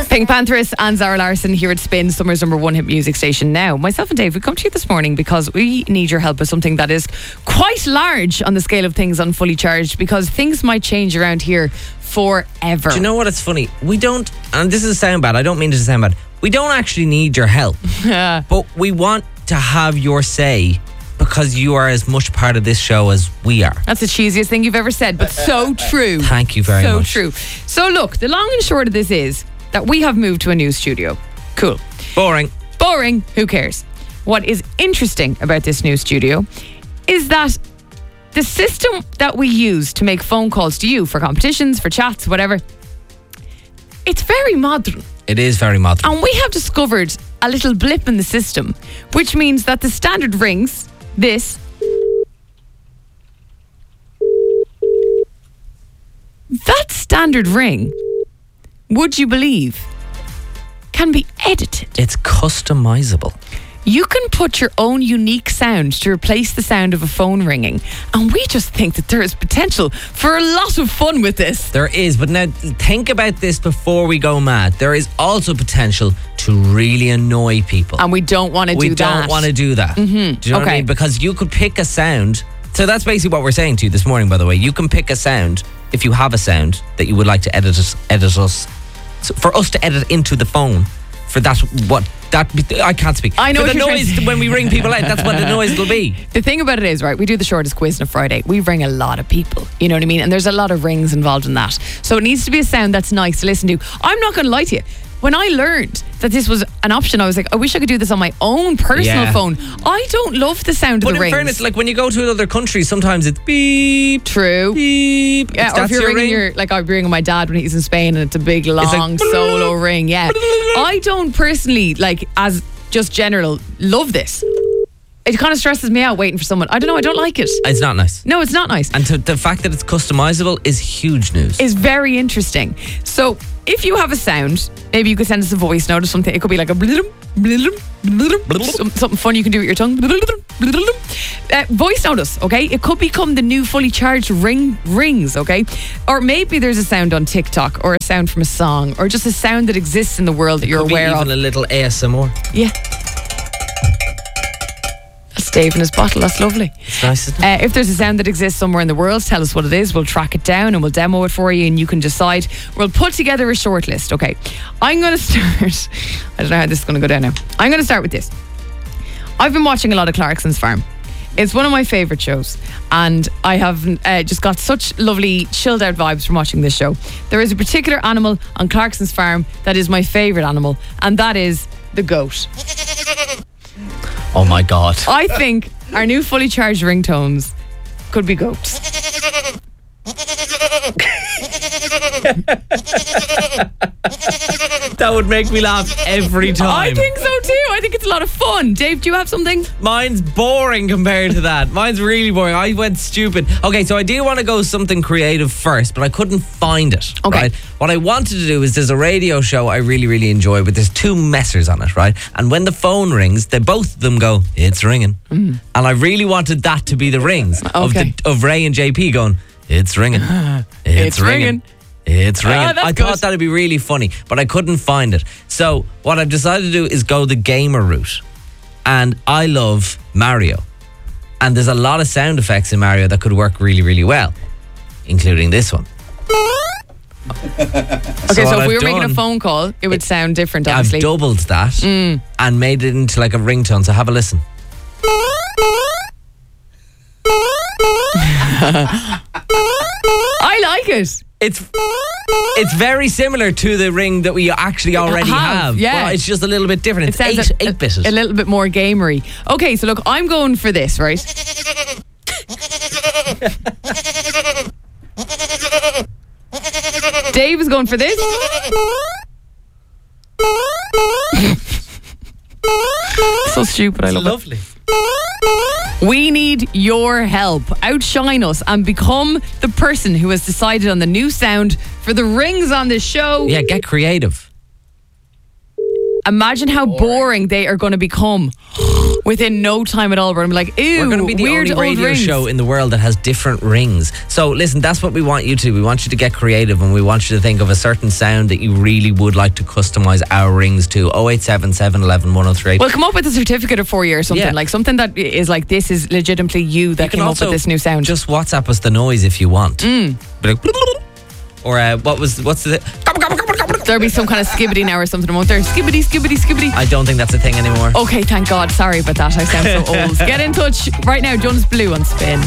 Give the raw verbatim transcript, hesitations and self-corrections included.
Pink Panthers and Zara Larsson here at Spin, Summer's number one hit music station. Now, myself and Dave, we come to you this morning because we need your help with something that is quite large on the scale of things on Fully Charged, because things might change around here forever. Do you know what? It's funny. We don't, and this is sound bad. I don't mean it to sound bad. We don't actually need your help, but we want to have your say because you are as much part of this show as we are. That's the cheesiest thing you've ever said, but so true. Thank you very so much. So true. So look, the long and short of this is that we have moved to a new studio. Cool. Boring. Boring. Who cares? What is interesting about this new studio is that the system that we use to make phone calls to you for competitions, for chats, whatever, it's very modern. It is very modern. And we have discovered a little blip in the system, which means that the standard rings, this, that standard ring, would you believe, can be edited. It's customizable. You can put your own unique sound to replace the sound of a phone ringing. And we just think that there is potential for a lot of fun with this. There is, but now think about this before we go mad. There is also potential to really annoy people. And we don't want to do we that. We don't want to do that. Mm-hmm. Do you know okay. what I mean? Because you could pick a sound. So that's basically what we're saying to you this morning, by the way. You can pick a sound, if you have a sound that you would like to edit us, edit us so for us to edit into the phone. For that, what that I can't speak. I know for what the you're noise trying to- when we ring people out. That's what the noise will be. The thing about it is, right, we do the shortest quiz on a Friday. We ring a lot of people, you know what I mean? And there's a lot of rings involved in that. So it needs to be a sound that's nice to listen to. I'm not going to lie to you. When I learned that this was an option, I was like, I wish I could do this on my own personal Yeah. phone. I don't love the sound But of the in rings. fairness, like when you go to another country, sometimes it's beep, True. beep. Yeah, or if That's you're your ringing ring. your, like I'm ringing my dad when he's in Spain and it's a big, long, like, solo ring. Yeah. I don't personally, like, as just general, love this. It kind of stresses me out waiting for someone. I don't know, I don't like it. It's not nice. No, it's not nice. And to, the fact that it's customizable is huge news. Is very interesting. So if you have a sound, maybe you could send us a voice note or something. It could be like a blidum, blidum, blidum, some- something fun you can do with your tongue. Uh, voice note us, okay? It could become the new Fully Charged ring rings, okay? Or maybe there's a sound on TikTok or a sound from a song or just a sound that exists in the world that you're Could be aware even of. a little A S M R. Yeah. That's Dave in his bottle. That's lovely. It's nice, isn't it? Uh, if there's a sound that exists somewhere in the world, tell us what it is. We'll track it down and we'll demo it for you and you can decide. We'll put together a short list. Okay, I'm going to start. I don't know how this is going to go down now. I'm going to start with this. I've been watching a lot of Clarkson's Farm. It's one of my favourite shows and I have uh, just got such lovely chilled out vibes from watching this show. There is a particular animal on Clarkson's Farm that is my favourite animal, and that is the goat. Oh my God. I think our new Fully Charged ringtones could be goats. That would make me laugh every time. I think so too. I think it's a lot of fun. Dave, do you have something? Mine's boring compared to that. Mine's really boring. I went stupid. Okay, so I do want to go something creative first, but I couldn't find it. Okay. Right? What I wanted to do is there's a radio show I really, really enjoy, but there's two messers on it, right? And when the phone rings, they both of them go, "It's ringing." Mm. And I really wanted that to be the rings of, Okay. the, of Ray and J P going, "It's ringing. It's, It's ringing. ringing. It's ringing." Ah, that's I good. thought that'd be really funny, but I couldn't find it. So what I've decided to do is go the gamer route. And I love Mario. And there's a lot of sound effects in Mario that could work really, really well, including this one. Okay, so, what if we I've were making a done- phone call, it would sound different, I've obviously. doubled that Mm. and made it into like a ringtone. So have a listen. I like it. It's it's very similar to the ring that we actually already have, have. yeah. But it's just a little bit different. It It's sounds eight, a, eight bitted. a little bit more gamery. Okay, so look, I'm going for this, right? Dave is going for this. So stupid, I love it. Lovely. We need your help. Outshine us and become the person who has decided on the new sound for the rings on this show. Yeah, get creative. Imagine how boring they are going to become within no time at all. We're going to be like, ew, We're going to be the weird only radio old rings. show in the world that has different rings. So listen, that's what we want you to. We want you to get creative, and we want you to think of a certain sound that you really would like to customise our rings to. oh eight seven seven, one one, one oh three. We'll come up with a certificate for you or something. Yeah. Like something that is like, this is legitimately you that You can came up also with this new sound. Just WhatsApp us the noise if you want. Mm. Be like, or uh, what was what's the There'll be some kind of skibbity now or something, won't there? Skibbity, skibbity, skibbity. I don't think that's a thing anymore. Okay, thank God. Sorry about that. I sound so old. Get in touch right now. Jonas Blue on Spin.